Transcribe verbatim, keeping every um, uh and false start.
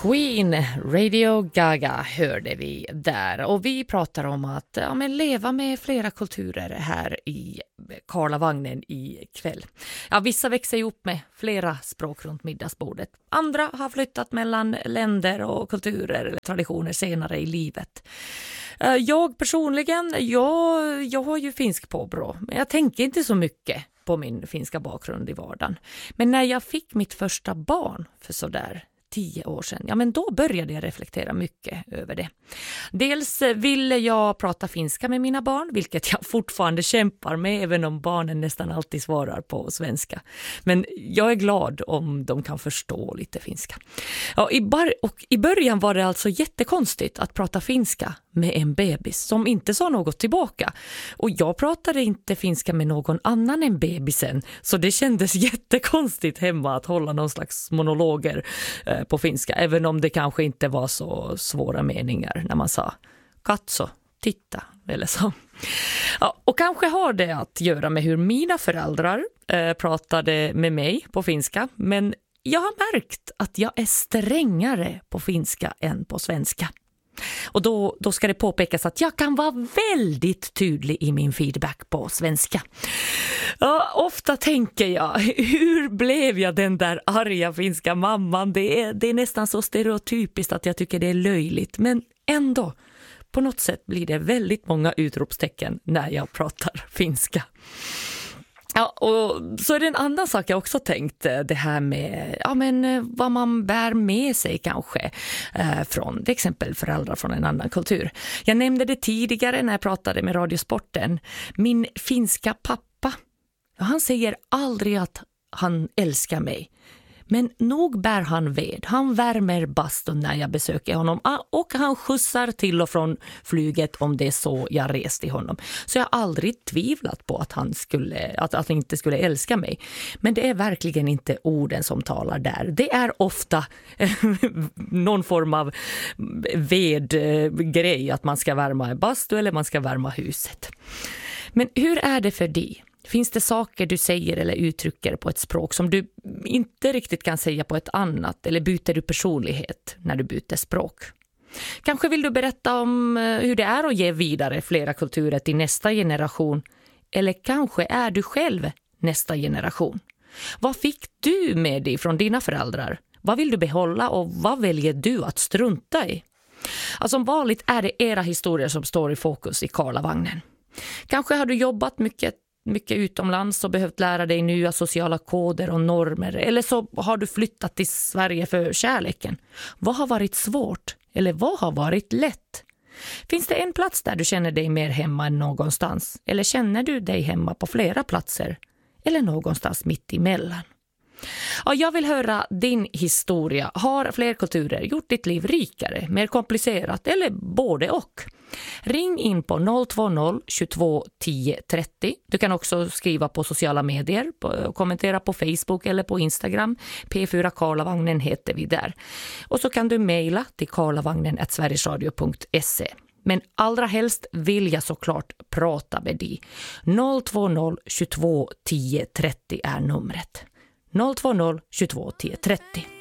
Queen, Radio Gaga hörde vi där, och vi pratar om att ja, men leva med flera kulturer här i Karlavagnen i kväll. Ja, vissa växer ihop med flera språk runt middagsbordet. Andra har flyttat mellan länder och kulturer eller traditioner senare i livet. Jag personligen, jag, jag har ju finsk påbrå, men jag tänker inte så mycket på min finska bakgrund i vardagen. Men när jag fick mitt första barn för sådär tio år sedan, ja men då började jag reflektera mycket över det. Dels ville jag prata finska med mina barn, vilket jag fortfarande kämpar med, även om barnen nästan alltid svarar på svenska. Men jag är glad om de kan förstå lite finska. Ja, i, bar- och i början var det alltså jättekonstigt att prata finska med en bebis som inte sa något tillbaka. Och jag pratade inte finska med någon annan än bebisen, så det kändes jättekonstigt hemma att hålla någon slags monologer eh, på finska, även om det kanske inte var så svåra meningar när man sa katso, titta eller så. Ja, och kanske har det att göra med hur mina föräldrar eh, pratade med mig på finska, men jag har märkt att jag är strängare på finska än på svenska. Och då, då ska det påpekas att jag kan vara väldigt tydlig i min feedback på svenska. Ja, ofta tänker jag, hur blev jag den där arga finska mamman? Det är, det är nästan så stereotypiskt att jag tycker det är löjligt. Men ändå, på något sätt blir det väldigt många utropstecken när jag pratar finska. Ja, och så är det en annan sak jag också tänkt, det här med ja, men, vad man bär med sig kanske eh, från till exempel föräldrar från en annan kultur. Jag nämnde det tidigare när jag pratade med Radiosporten. Min finska pappa, han säger aldrig att han älskar mig. Men nog bär han ved. Han värmer bastun när jag besöker honom. Och han skjutsar till och från flyget om det är så jag rest till honom. Så jag har aldrig tvivlat på att han, skulle, att, att han inte skulle älska mig. Men det är verkligen inte orden som talar där. Det är ofta någon form av vedgrej. Att man ska värma en bastu eller man ska värma huset. Men hur är det för dig? Finns det saker du säger eller uttrycker på ett språk som du inte riktigt kan säga på ett annat? Eller byter du personlighet när du byter språk? Kanske vill du berätta om hur det är att ge vidare flera kulturer till nästa generation. Eller kanske är du själv nästa generation. Vad fick du med dig från dina föräldrar? Vad vill du behålla och vad väljer du att strunta i? Alltså, som vanligt är det era historier som står i fokus i Karlavagnen. Kanske har du jobbat mycket mycket utomlands och behövt lära dig nya sociala koder och normer, eller så har du flyttat till Sverige för kärleken. Vad har varit svårt eller vad har varit lätt? Finns det en plats där du känner dig mer hemma än någonstans, eller känner du dig hemma på flera platser eller någonstans mitt emellan? Ja, jag vill höra din historia. Har fler kulturer gjort ditt liv rikare, mer komplicerat eller både och? Ring in på noll två noll tjugotvå tio trettio. Du kan också skriva på sociala medier, på, kommentera på Facebook eller på Instagram. P fyra Karlavagnen heter vi där. Och så kan du mejla till karlavagnen at sverigesradio punkt se. Men allra helst vill jag såklart prata med dig. noll två noll tjugotvå tio trettio är numret. noll två noll tjugotvå tio trettio.